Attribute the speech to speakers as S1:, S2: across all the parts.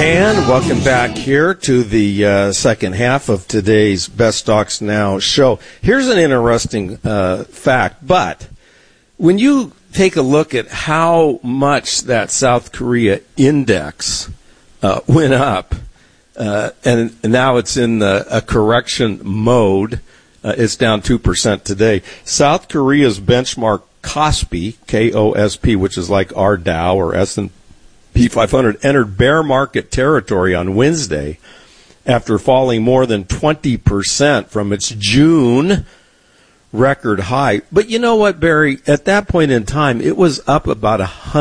S1: And welcome back here to the second half of today's Best Stocks Now show. Here's an interesting fact, but when you take a look at how much that South Korea index went up, and now it's in a correction mode, it's down 2% today. South Korea's benchmark KOSPI, K-O-S-P, which is like our Dow or S&P 500, entered bear market territory on Wednesday after falling more than 20% from its June record high. But you know what, Barry? At that point in time, it was up about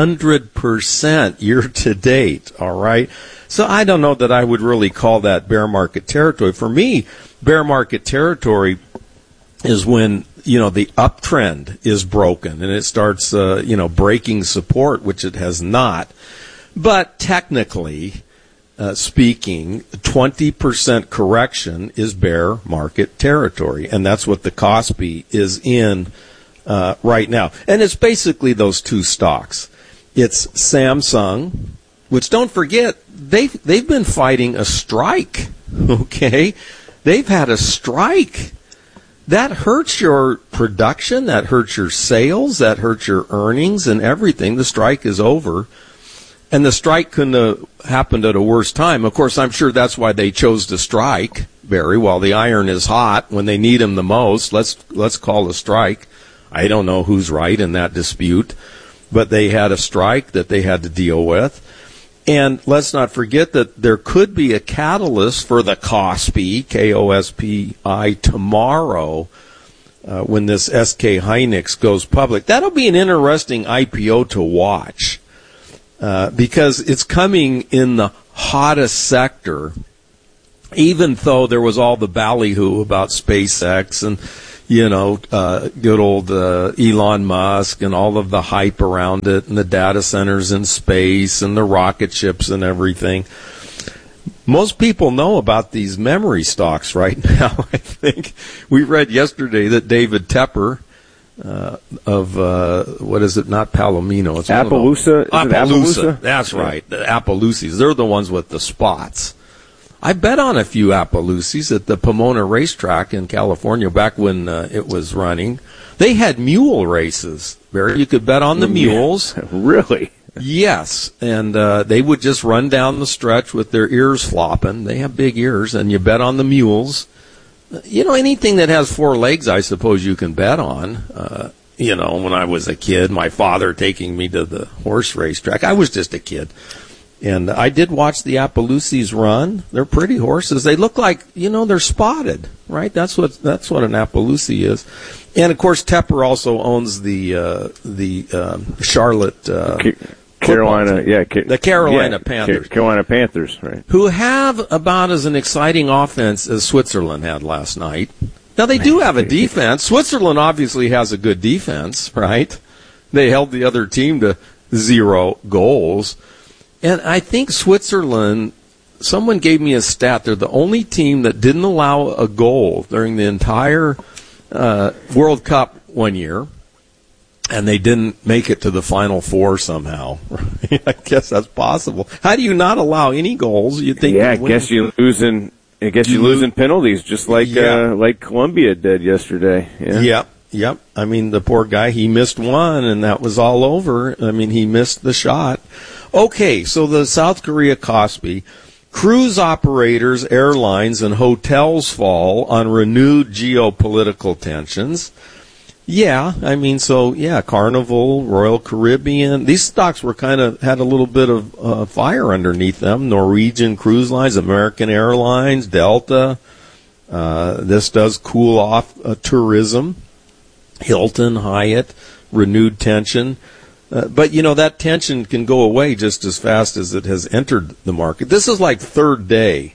S1: 100% year to date, all right? So I don't know that I would really call that bear market territory. For me, bear market territory is when, the uptrend is broken and it starts, breaking support, which it has not. But technically speaking, 20% correction is bear market territory, and that's what the KOSPI is in right now. And it's basically those two stocks. It's Samsung, which, don't forget, they've been fighting a strike, okay? They've had a strike. That hurts your production, that hurts your sales, that hurts your earnings and everything. The strike is over. And the strike couldn't have happened at a worse time. Of course, I'm sure that's why they chose to strike, Barry, while the iron is hot, when they need him the most. Let's call a strike. I don't know who's right in that dispute, but they had a strike that they had to deal with. And let's not forget that there could be a catalyst for the KOSPI, K-O-S-P-I, tomorrow when this SK Hynix goes public. That'll be an interesting IPO to watch. Because it's coming in the hottest sector, even though there was all the ballyhoo about SpaceX and, good old Elon Musk and all of the hype around it and the data centers in space and the rocket ships and everything. Most people know about these memory stocks right now. I think we read yesterday that David Tepper, what is it? Not Palomino. It's
S2: Appaloosa.
S1: Appaloosa. That's right. The Appaloosies. They're the ones with the spots. I bet on a few Appaloosies at the Pomona racetrack in California back when it was running. They had mule races, Barry. You could bet on the mules.
S2: Really?
S1: Yes. And they would just run down the stretch with their ears flopping. They have big ears, and you bet on the mules. Anything that has four legs, I suppose you can bet on. When I was a kid, my father taking me to the horse racetrack. I was just a kid. And I did watch the Appaloosies run. They're pretty horses. They look like, they're spotted, right? That's what an Appaloosie is. And of course, Tepper also owns the Charlotte,
S2: Carolina,
S1: the Carolina Panthers.
S2: Carolina Panthers, right.
S1: Who have about as an exciting offense as Switzerland had last night. Now, they do have a defense. Switzerland obviously has a good defense, right? They held the other team to 0 goals. And I think Switzerland, someone gave me a stat, they're the only team that didn't allow a goal during the entire World Cup one year. And they didn't make it to the Final Four somehow. I guess that's possible. How do you not allow any goals? You think?
S2: Yeah, I guess you're losing penalties, just like like Colombia did yesterday. Yeah.
S1: Yep. I mean, the poor guy, he missed one, and that was all over. I mean, he missed the shot. Okay, so the South Korea KOSPI, cruise operators, airlines, and hotels fall on renewed geopolitical tensions. Yeah, I mean, Carnival, Royal Caribbean, these stocks were had a little bit of fire underneath them. Norwegian Cruise Lines, American Airlines, Delta. This does cool off tourism. Hilton, Hyatt, renewed tension. But that tension can go away just as fast as it has entered the market. This is like the third day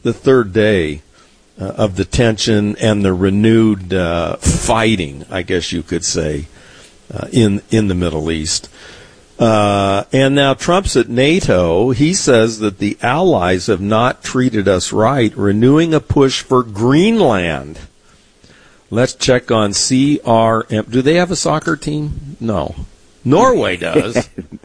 S1: of the tension and the renewed fighting, I guess you could say, in the Middle East. And now Trump's at NATO. He says that the allies have not treated us right, renewing a push for Greenland. Let's check on CRM. Do they have a soccer team? No. Norway does.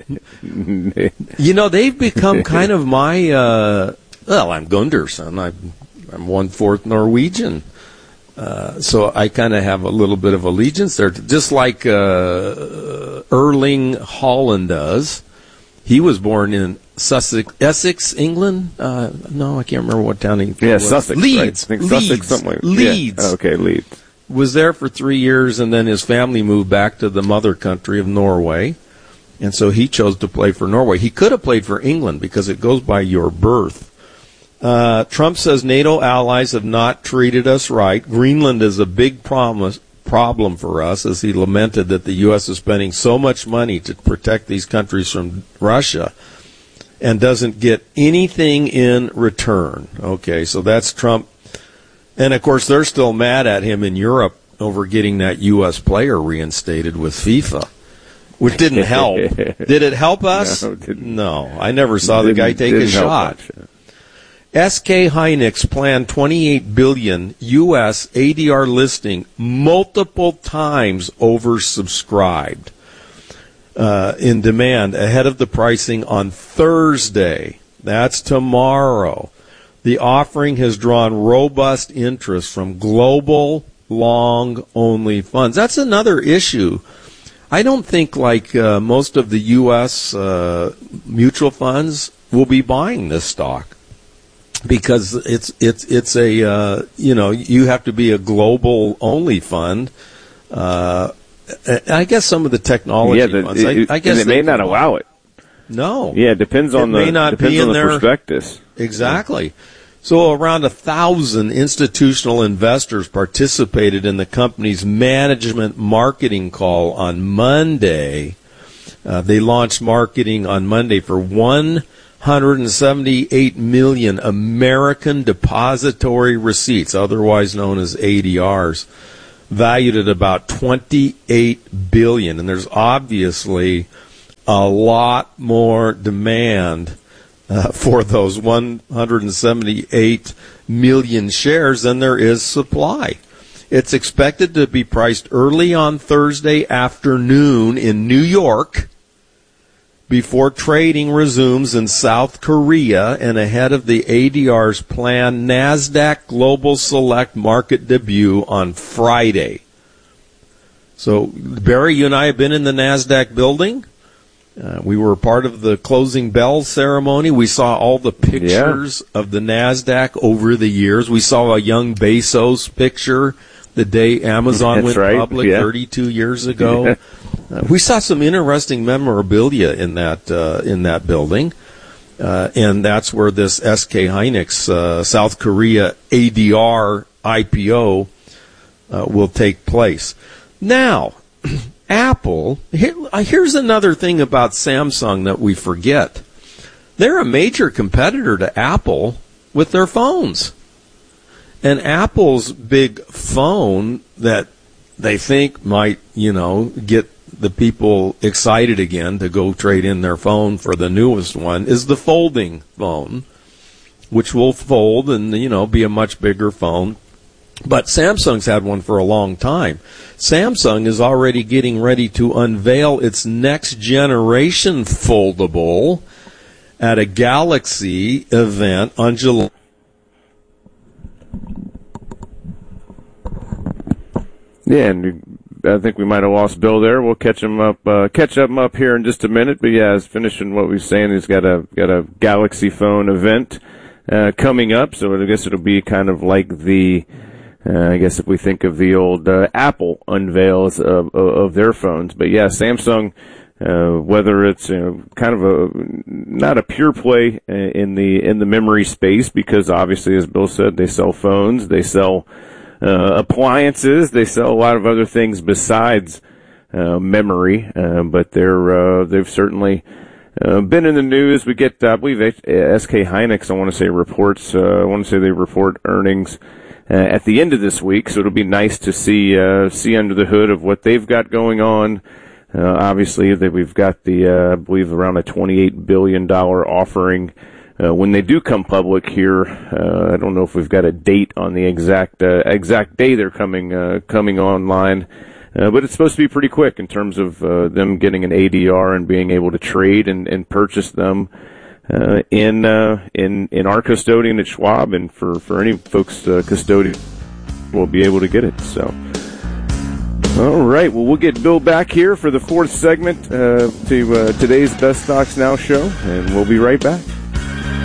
S1: They've become kind of my, I'm Gunderson. I'm 1/4 Norwegian. So I kind of have a little bit of allegiance there, just like Erling Haaland does. He was born in Essex, England. No, I can't remember what town he was.
S2: Yeah, Sussex.
S1: Leeds.
S2: Right? I think Sussex, something like
S1: Leeds.
S2: Yeah. Okay, Leeds.
S1: Was there for 3 years, and then his family moved back to the mother country of Norway. And so he chose to play for Norway. He could have played for England because it goes by your birth. Trump says NATO allies have not treated us right. Greenland is a big problem for us, as he lamented that the U.S. is spending so much money to protect these countries from Russia and doesn't get anything in return. Okay, so that's Trump. And, of course, they're still mad at him in Europe over getting that U.S. player reinstated with FIFA, which didn't help. Did it help us? No, I never saw the guy take a shot. SK Hynix planned $28 billion U.S. ADR listing multiple times oversubscribed in demand ahead of the pricing on Thursday. That's tomorrow. The offering has drawn robust interest from global long-only funds. That's another issue. I don't think, like most of the U.S. Mutual funds, will be buying this stock because it's a you have to be a global-only fund. I guess some of the technology funds. I guess
S2: they may not allow it.
S1: No.
S2: Yeah, it depends on the prospectus.
S1: Exactly. So around 1,000 institutional investors participated in the company's management marketing call on Monday. They launched marketing on Monday for 178 million American depository receipts, otherwise known as ADRs, valued at about $28 billion. And there's obviously a lot more demand for those 178 million shares than there is supply. It's expected to be priced early on Thursday afternoon in New York before trading resumes in South Korea and ahead of the ADR's planned NASDAQ Global Select market debut on Friday. So, Barry, you and I have been in the NASDAQ building. We were part of the closing bell ceremony. We saw all the pictures of the NASDAQ over the years. We saw a young Bezos picture the day Amazon went public 32 years ago. We saw some interesting memorabilia in that building. And that's where this SK Hynix South Korea ADR IPO will take place. Now, Apple, here's another thing about Samsung that we forget. They're a major competitor to Apple with their phones. And Apple's big phone that they think might, get the people excited again to go trade in their phone for the newest one is the folding phone, which will fold and, be a much bigger phone. But Samsung's had one for a long time. Samsung is already getting ready to unveil its next generation foldable at a Galaxy event on July.
S2: Yeah, and I think we might have lost Bill there. We'll catch him up here in just a minute. But yeah, he's finishing what we're saying. He's got a Galaxy phone event coming up, so I guess it'll be kind of like the. I guess if we think of the old Apple unveils of their phones, but yeah, Samsung, whether it's kind of not a pure play in the memory space, because obviously, as Bill said, they sell phones, they sell appliances, they sell a lot of other things besides memory, but they've certainly been in the news. We get, I believe, SK Hynix. I want to say reports. I want to say they report earnings at the end of this week, so it'll be nice to see under the hood of what they've got going on. Obviously, that we've got I believe around a $28 billion offering when they do come public here. I don't know if we've got a date on the exact day they're coming online, But it's supposed to be pretty quick in terms of them getting an ADR and being able to trade and purchase them in our custodian at Schwab, and for any folks custodian will be able to get it. So, all right. Well, we'll get Bill back here for the fourth segment to today's Best Stocks Now show, and we'll be right back.